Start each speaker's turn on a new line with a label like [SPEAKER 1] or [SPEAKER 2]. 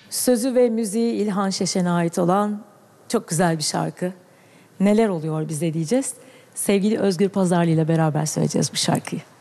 [SPEAKER 1] Sözü ve müziği İlhan Şeşen'e ait olan çok güzel bir şarkı. Neler oluyor bize diyeceğiz. Sevgili Özgür Pazarlı ile beraber söyleyeceğiz bu şarkıyı.